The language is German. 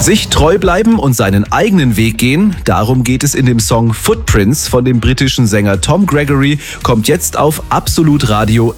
Sich treu bleiben und seinen eigenen Weg gehen, darum geht es in dem Song Footprints von dem britischen Sänger Tom Gregory, kommt jetzt auf Absolut Radio